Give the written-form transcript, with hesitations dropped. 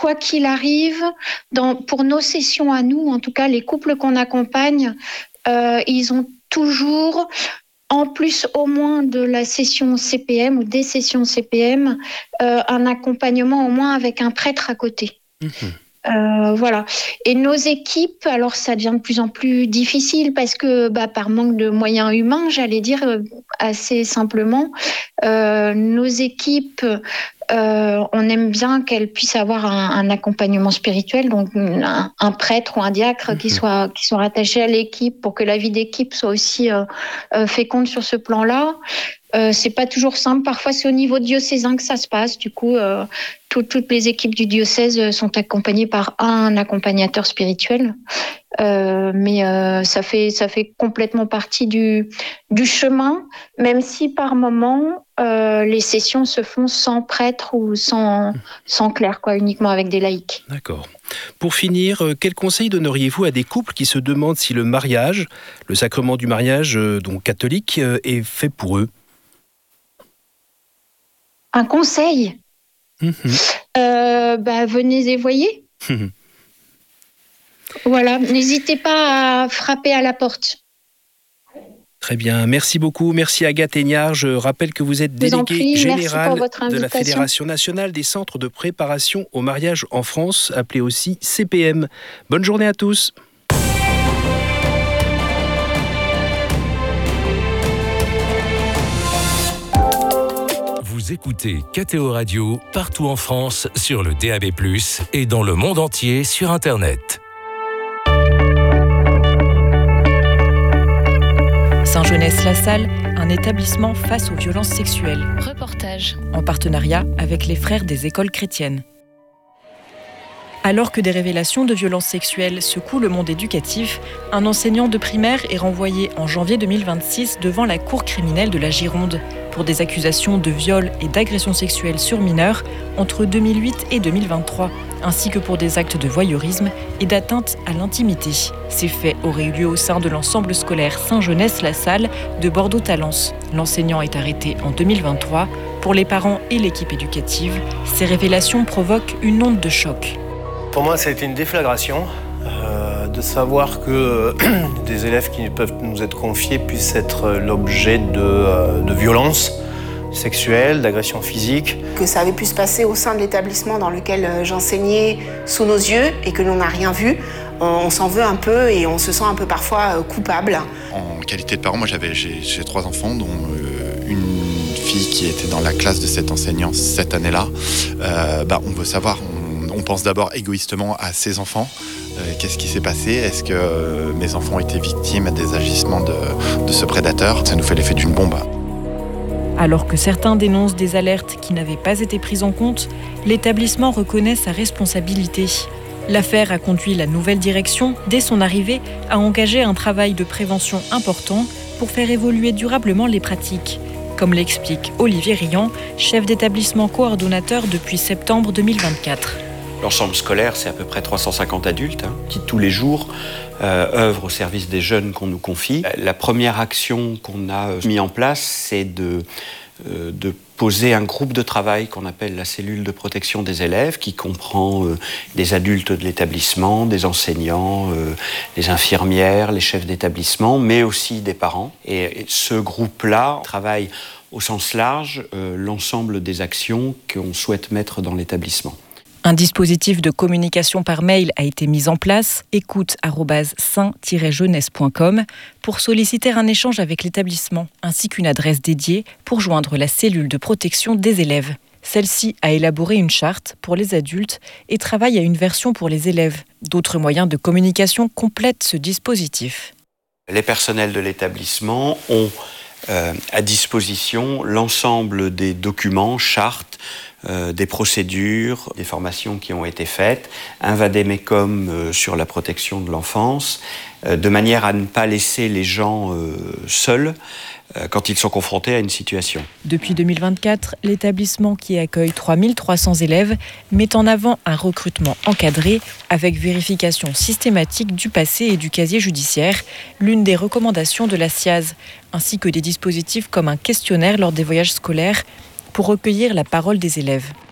quoi qu'il arrive, pour nos sessions à nous, en tout cas les couples qu'on accompagne, ils ont toujours, en plus au moins de la session CPM ou des sessions CPM, un accompagnement au moins avec un prêtre à côté. Voilà. Et nos équipes, alors ça devient de plus en plus difficile parce que par manque de moyens humains, j'allais dire assez simplement, nos équipes, on aime bien qu'elles puissent avoir un accompagnement spirituel, donc un prêtre ou un diacre qui soit rattaché à l'équipe pour que la vie d'équipe soit aussi féconde sur ce plan-là. C'est pas toujours simple. Parfois, c'est au niveau diocésain que ça se passe. Du coup, toutes les équipes du diocèse sont accompagnées par un accompagnateur spirituel. Mais ça fait complètement partie du chemin, même si par moment, les sessions se font sans prêtre ou sans clerc, uniquement avec des laïcs. D'accord. Pour finir, quel conseil donneriez-vous à des couples qui se demandent si le mariage, le sacrement du mariage, donc catholique, est fait pour eux ? Un conseil ? Venez et voyez. Voilà, n'hésitez pas à frapper à la porte. Très bien, merci beaucoup. Merci Agathe Haignard. Je rappelle que vous êtes déléguée générale de la Fédération nationale des centres de préparation au mariage en France, appelée aussi CPM. Bonne journée à tous. Vous écoutez KTO Radio partout en France sur le DAB+, et dans le monde entier sur Internet. Saint-Genès-la-Salle, un établissement face aux violences sexuelles. Reportage. En partenariat avec les frères des écoles chrétiennes. Alors que des révélations de violences sexuelles secouent le monde éducatif, un enseignant de primaire est renvoyé en janvier 2026 devant la cour criminelle de la Gironde pour des accusations de viol et d'agression sexuelle sur mineurs entre 2008 et 2023, ainsi que pour des actes de voyeurisme et d'atteinte à l'intimité. Ces faits auraient eu lieu au sein de l'ensemble scolaire Saint-Genès-la-Salle de Bordeaux-Talence. L'enseignant est arrêté en 2023. Pour les parents et l'équipe éducative, ces révélations provoquent une onde de choc. Pour moi, ça a été une déflagration de savoir que des élèves qui peuvent nous être confiés puissent être l'objet de violences sexuelles, d'agressions physiques. Que ça avait pu se passer au sein de l'établissement dans lequel j'enseignais sous nos yeux et que l'on n'a rien vu. On s'en veut un peu et on se sent un peu parfois coupable. En qualité de parent, moi j'ai 3 enfants, dont une fille qui était dans la classe de cet enseignant cette année-là. On veut savoir, on pense d'abord égoïstement à ses enfants. Qu'est-ce qui s'est passé ? Est-ce que mes enfants ont été victimes des agissements de ce prédateur ? Ça nous fait l'effet d'une bombe. Alors que certains dénoncent des alertes qui n'avaient pas été prises en compte, l'établissement reconnaît sa responsabilité. L'affaire a conduit la nouvelle direction, dès son arrivée, à engager un travail de prévention important pour faire évoluer durablement les pratiques. Comme l'explique Olivier Riant, chef d'établissement coordonnateur depuis septembre 2024. L'ensemble scolaire, c'est à peu près 350 adultes qui, tous les jours, œuvrent au service des jeunes qu'on nous confie. La première action qu'on a mis en place, c'est de poser un groupe de travail qu'on appelle la cellule de protection des élèves, qui comprend des adultes de l'établissement, des enseignants, des infirmières, les chefs d'établissement, mais aussi des parents. Et ce groupe-là travaille au sens large l'ensemble des actions qu'on souhaite mettre dans l'établissement. Un dispositif de communication par mail a été mis en place, écoute@saint-jeunesse.com, pour solliciter un échange avec l'établissement, ainsi qu'une adresse dédiée pour joindre la cellule de protection des élèves. Celle-ci a élaboré une charte pour les adultes et travaille à une version pour les élèves. D'autres moyens de communication complètent ce dispositif. Les personnels de l'établissement ont à disposition l'ensemble des documents, chartes, des procédures, des formations qui ont été faites, un vade-mecum sur la protection de l'enfance, de manière à ne pas laisser les gens seuls quand ils sont confrontés à une situation. Depuis 2024, l'établissement qui accueille 3300 élèves met en avant un recrutement encadré avec vérification systématique du passé et du casier judiciaire, l'une des recommandations de la SIAZ, ainsi que des dispositifs comme un questionnaire lors des voyages scolaires pour recueillir la parole des élèves.